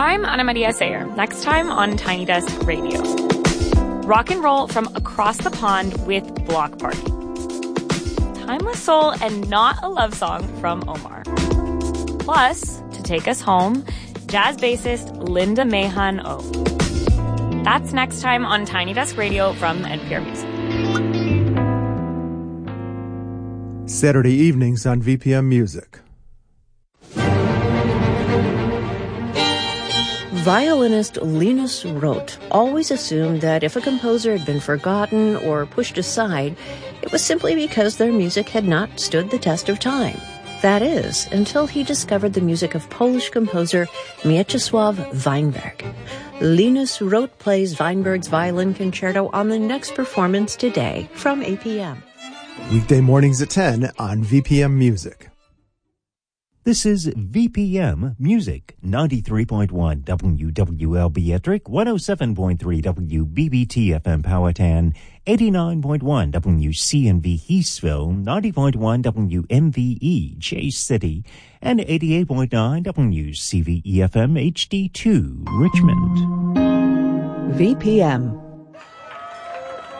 I'm Ana Maria Sayer. Next time on Tiny Desk Radio. Rock and roll from across the pond with Block Party. Timeless soul and not a love song from Omar. Plus, to take us home, jazz bassist Linda Mahon-O. That's next time on Tiny Desk Radio from NPR Music. Saturday evenings on VPM Music. Violinist Linus Roth always assumed that if a composer had been forgotten or pushed aside, it was simply because their music had not stood the test of time. That is, until he discovered the music of Polish composer Mieczysław Weinberg. Linus Roth plays Weinberg's violin concerto on the next performance today from 8 p.m. Weekday mornings at 10 on VPM Music. This is VPM Music, 93.1 WWLB Ettrick, 107.3 WBBT FM Powhatan, 89.1 WCNV Heathsville, 90.1 WMVE Chase City, and 88.9 WCVE FM HD2 Richmond. VPM